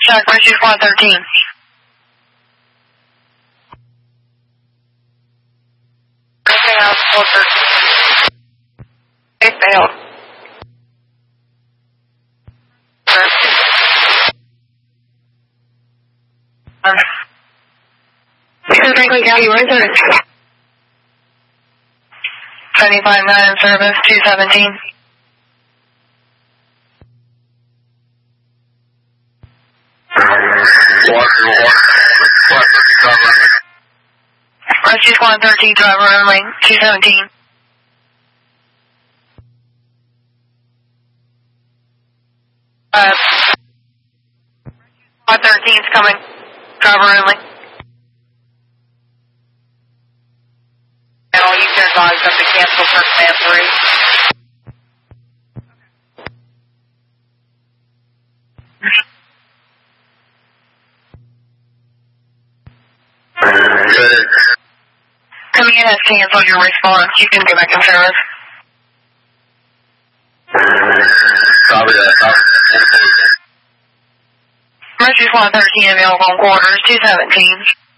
check, Rescue Squad 13. Rescue Squad 13. They failed. Franklin County, where's it? 75-9 in service, 217. Rescue Squad 13, driver only, 217. Squad 13 is coming, driver only. And all you can advise them to cancel for command 3. Command has canceled your response. You can go back in service. Copy that. Rescue Squad 13 available in quarters, 217.